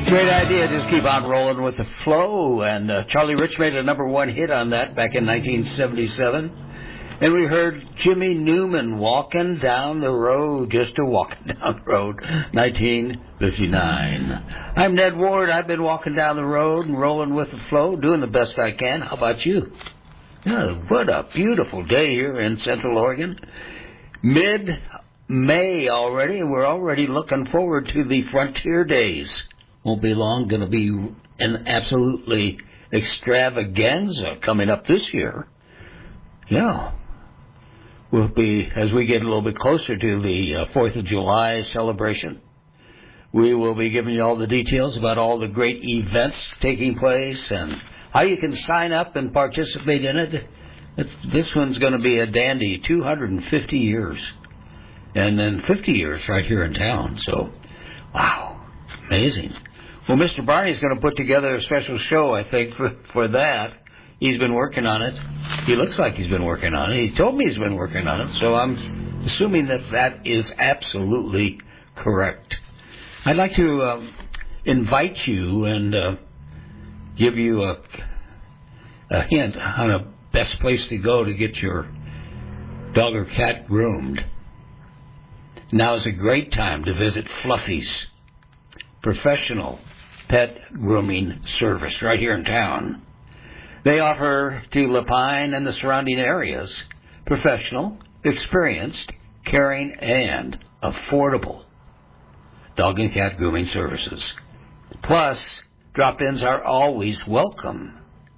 Great idea. Just keep on rolling with the flow. And Charlie Rich made a #1 hit on that back in 1977. And we heard Jimmy Newman, Walking Down the Road, just a walking down the road, 1959. I'm Ned Ward. I've been walking down the road and rolling with the flow, doing the best I can. How about you? Yeah, what a beautiful day here in Central Oregon. Mid-May already, and we're already looking forward to the Frontier Days. Won't be long. Going to be an absolutely extravaganza coming up this year. Yeah. Will be, as we get a little bit closer to the 4th of July celebration, we will be giving you all the details about all the great events taking place and how you can sign up and participate in it. This one's going to be a dandy, 250 years. And then 50 years right here in town. So, wow, amazing. Well, Mr. Barney's going to put together a special show, I think, for that. He's been working on it. He looks like he's been working on it. He told me he's been working on it, so I'm assuming that is absolutely correct. I'd like to invite you and give you a hint on a best place to go to get your dog or cat groomed. Now is a great time to visit Fluffy's professional pet grooming service right here in town. They offer to Lapine and the surrounding areas professional, experienced, caring, and affordable dog and cat grooming services. Plus, drop-ins are always welcome.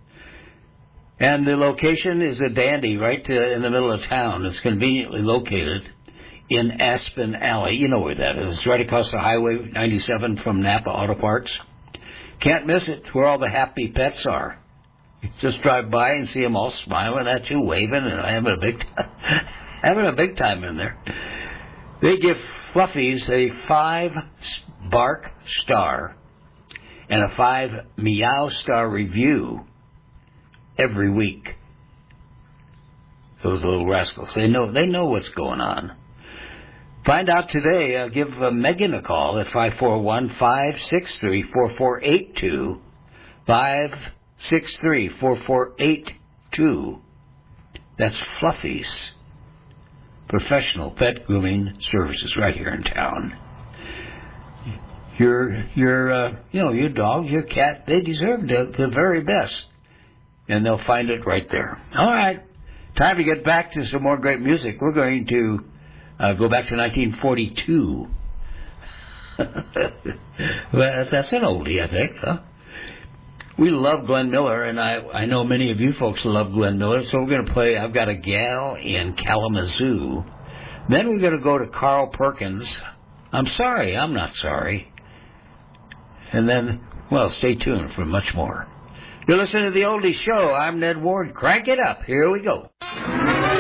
And the location is a dandy right in the middle of town. It's conveniently located in Aspen Alley. You know where that is. It's right across the Highway 97 from Napa Auto Parts. Can't miss it. It's where all the happy pets are. Just drive by and see them all smiling at you, waving, and having a big time in there. They give Fluffies a 5 bark star and a 5 meow star review every week. Those little rascals, they know what's going on. Find out today. Give Megan a call at 541-563-4482. 563-4482. That's Fluffy's professional pet grooming services right here in town. Your dog, your cat, they deserve the very best, and they'll find it right there. All right, time to get back to some more great music. We're going to go back to 1942. Well, that's an oldie, I think, huh? We love Glenn Miller, and I know many of you folks love Glenn Miller, so we're going to play I've Got a Gal in Kalamazoo. Then we're going to go to Carl Perkins, I'm Sorry, I'm Not Sorry. And then, well, stay tuned for much more. You're listening to The Oldie Show. I'm Ned Ward. Crank it up. Here we go.